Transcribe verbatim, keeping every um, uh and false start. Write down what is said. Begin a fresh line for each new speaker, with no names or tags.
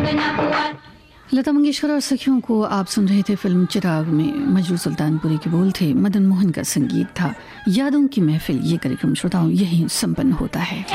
लता मंगेशकर और सखियों को आप सुन रहे थे फिल्म चिराग में। मजरू सुल्तानपुरी के बोल थे, मदन मोहन का संगीत था। यादों की महफिल ये कार्यक्रम श्रोताओं यहीं संपन्न होता है।